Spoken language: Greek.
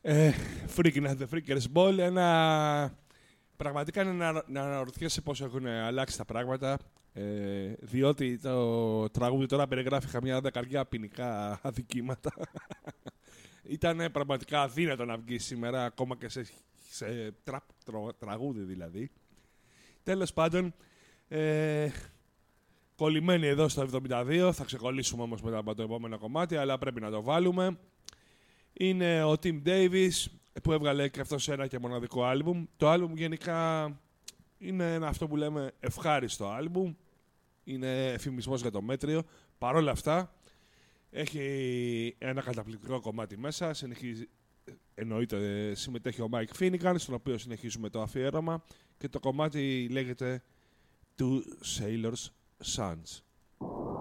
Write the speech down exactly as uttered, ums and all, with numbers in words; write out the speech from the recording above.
Ε, Freaking at the Freakers Ball. Ένα... Πραγματικά είναι να, να αναρωτιέσαι πώς έχουν αλλάξει τα πράγματα. Ε, διότι το τραγούδι τώρα περιγράφει καμιά δεκαριά ποινικά αδικήματα. Ήταν πραγματικά αδύνατο να βγει σήμερα, ακόμα και σε, σε τραπ τρο, τραγούδι δηλαδή. Τέλος πάντων, ε, κολλημένοι εδώ στο εβδομήντα δύο, θα ξεκολλήσουμε όμως μετά από το επόμενο κομμάτι, αλλά πρέπει να το βάλουμε. Είναι ο Tim Davis, που έβγαλε και αυτός ένα και μοναδικό άλμπουμ. Το άλμπουμ γενικά είναι ένα αυτό που λέμε ευχάριστο άλμπουμ. Είναι εφημισμός για το μέτριο. Παρ' όλα αυτά, έχει ένα καταπληκτικό κομμάτι μέσα. Συνεχίζει, εννοείται, συμμετέχει ο Mike Finnegan, στον οποίο συνεχίζουμε το αφιέρωμα. Και το κομμάτι λέγεται Two Sailors' Sons.